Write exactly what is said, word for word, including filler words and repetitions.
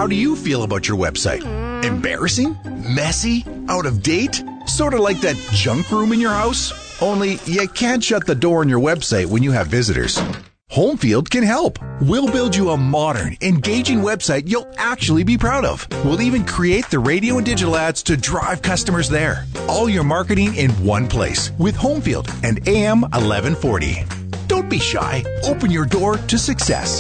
How do you feel about your website? Embarrassing? Messy? Out of date? Sort of like that junk room in your house? Only you can't shut the door on your website when you have visitors. Homefield can help. We'll build you a modern, engaging website you'll actually be proud of. We'll even create the radio and digital ads to drive customers there. All your marketing in one place with Homefield and A M eleven forty. Don't be shy. Open your door to success.